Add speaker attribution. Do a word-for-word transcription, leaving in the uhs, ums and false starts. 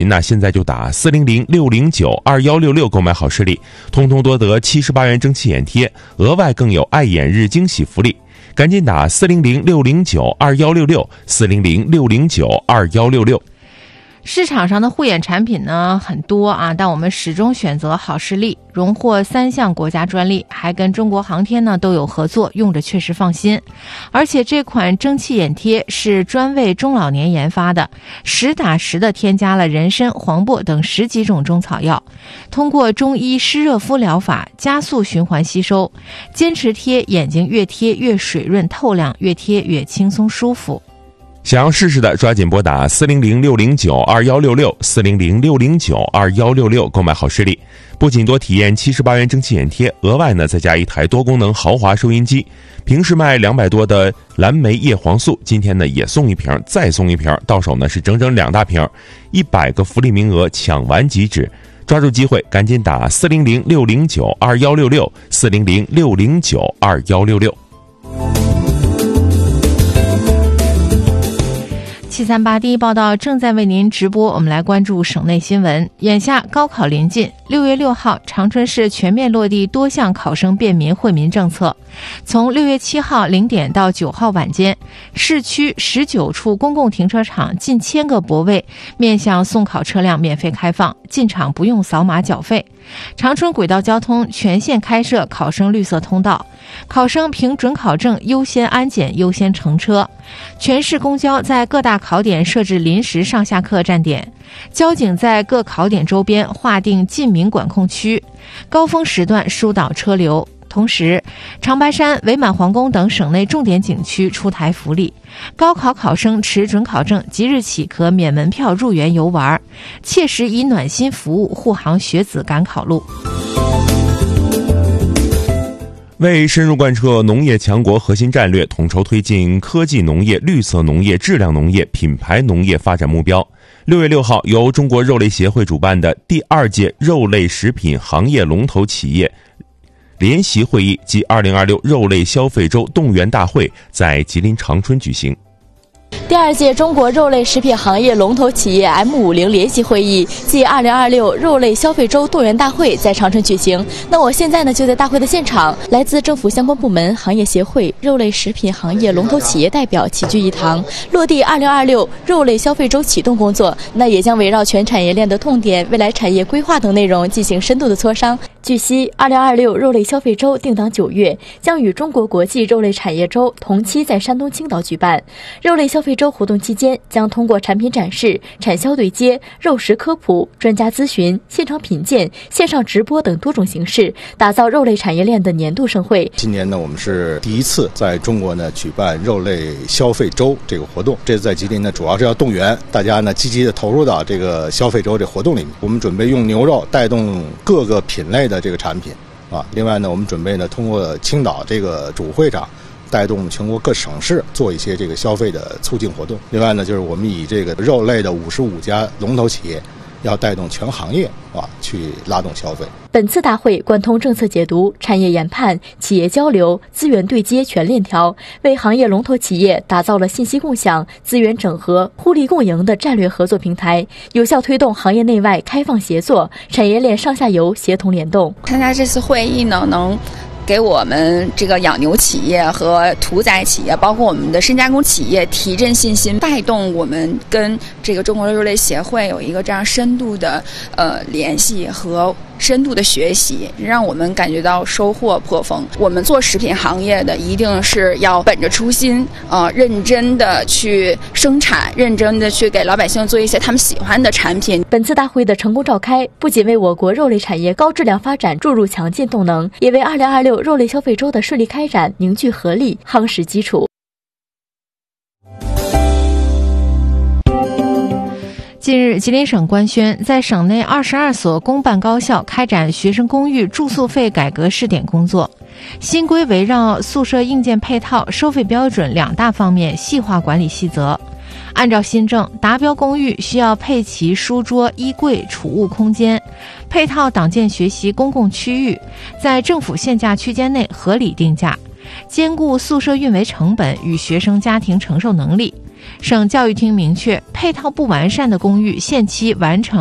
Speaker 1: 那现在就打四零零六零九二幺六六购买好视力，通通多得七十八元蒸汽眼贴，额外更有爱眼日惊喜福利。赶紧打四零零六零九二幺六六，四零零六零九二幺六六。
Speaker 2: 市场上的护眼产品呢很多啊，但我们始终选择好视力，荣获三项国家专利，还跟中国航天呢都有合作，用着确实放心。而且这款蒸汽眼贴是专为中老年研发的，实打实的添加了人参、黄柏等十几种中草药，通过中医湿热敷疗法加速循环吸收，坚持贴，眼睛越贴越水润透亮，越贴越轻松舒服。
Speaker 1: 想要试试的，抓紧拨打四零零六零九二幺六六，四零零六零九二幺六六购买好视力。不仅多体验七十八元蒸汽眼贴，额外呢再加一台多功能豪华收音机。平时卖两百多的蓝莓叶黄素，今天呢也送一瓶，再送一瓶，到手呢是整整两大瓶，一百个福利名额抢完即止。抓住机会，赶紧打四零零六零九二幺六六，四零零六零九二幺六六。
Speaker 2: 七三八第一报道正在为您直播，我们来关注省内新闻。眼下高考临近，六月六号，长春市全面落地多项考生便民惠民政策。从六月七号零点到九号晚间，市区十九处公共停车场近千个泊位面向送考车辆免费开放，进场不用扫码缴费。长春轨道交通全线开设考生绿色通道，考生凭准考证优先安检、优先乘车。全市公交在各大考点设置临时上下客站点，交警在各考点周边划定禁鸣管控区，高峰时段疏导车流。同时，长白山、伪满皇宫等省内重点景区出台福利，高考考生持准考证即日起可免门票入园游玩，切实以暖心服务护航学子赶考路。
Speaker 1: 为深入贯彻农业强国核心战略，统筹推进科技农业、绿色农业、质量农业、品牌农业发展目标，六月六号，由中国肉类协会主办的第二届肉类食品行业龙头企业联席会议及二零二六肉类消费周动员大会在吉林长春举行。
Speaker 3: 第二届中国肉类食品行业龙头企业 M 五十 联席会议暨二零二六肉类消费周动员大会在长春举行。那我现在呢就在大会的现场，来自政府相关部门、行业协会、肉类食品行业龙头企业代表齐聚一堂，落地二零二六肉类消费周启动工作。那也将围绕全产业链的痛点、未来产业规划等内容进行深度的磋商。据悉，二零二六肉类消费周定档九月，将与中国国际肉类产业周同期在山东青岛举办。肉类消费周活动期间，将通过产品展示、产销对接、肉食科普、专家咨询、现场品鉴、线上直播等多种形式，打造肉类产业链的年度盛会。
Speaker 4: 今年呢，我们是第一次在中国呢举办肉类消费周这个活动。这次在吉林呢，主要是要动员大家呢积极的投入到这个消费周这活动里面。我们准备用牛肉带动各个品类的这个产品啊。另外呢，我们准备呢通过青岛这个主会场，带动全国各省市做一些这个消费的促进活动。另外呢，就是我们以这个肉类的五十五家龙头企业，要带动全行业啊去拉动消费。
Speaker 3: 本次大会贯通政策解读、产业研判、企业交流、资源对接全链条，为行业龙头企业打造了信息共享、资源整合、互利共赢的战略合作平台，有效推动行业内外开放协作、产业链上下游协同联动。
Speaker 5: 参加这次会议呢，能给我们这个养牛企业和屠宰企业，包括我们的深加工企业提振信心，带动我们跟这个中国肉类协会有一个这样深度的呃联系和深度的学习，让我们感觉到收获颇丰。我们做食品行业的一定是要本着初心，呃，认真的去生产，认真的去给老百姓做一些他们喜欢的产品。
Speaker 3: 本次大会的成功召开，不仅为我国肉类产业高质量发展注入强劲动能，也为二零二六肉类消费周的顺利开展凝聚合力，夯实基础。
Speaker 2: 近日，吉林省官宣，在省内二十二所公办高校开展学生公寓住宿费改革试点工作。新规围绕宿舍硬件配套、收费标准两大方面细化管理细则。按照新政，达标公寓需要配齐书桌、衣柜、储物空间，配套党建学习公共区域，在政府限价区间内合理定价，兼顾宿舍运维成本与学生家庭承受能力。 省教育厅明确，配套不完善的公寓限期完成